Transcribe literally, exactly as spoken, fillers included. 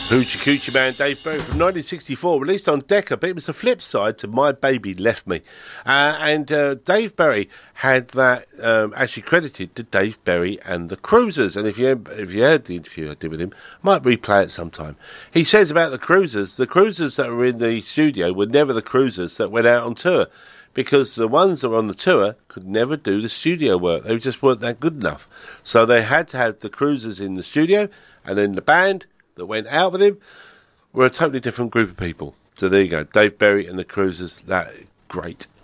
Hoochie Coochie Man Dave Berry from nineteen sixty-four, released on Decca, but it was the flip side to My Baby Left Me. Uh, and uh, Dave Berry had that um, actually credited to Dave Berry and the Cruisers. And if you if you heard the interview I did with him, I might replay it sometime. He says about the Cruisers, the Cruisers that were in the studio were never the Cruisers that went out on tour, because the ones that were on the tour could never do the studio work. They just weren't that good enough. So they had to have the Cruisers in the studio, and then the band that went out with him were a totally different group of people. So there you go, Dave Berry and the Cruisers. That great.